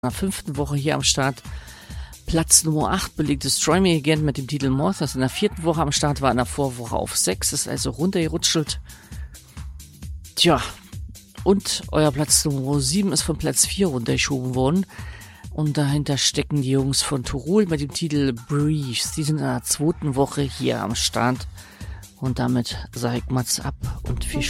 In der 5. Woche hier am Start. Platz Nummer 8 belegt Destroy Me Again mit dem Titel Moth, das in der 4. Woche am Start war, in der Vorwoche auf 6, ist also runtergerutschelt. Tja, und euer Platz Nummer 7 ist von Platz 4 runtergeschoben worden. Und dahinter stecken die Jungs von Turul mit dem Titel Briefs. Die sind in der 2. Woche hier am Start. Und damit sage ich Mats ab und viel Spaß.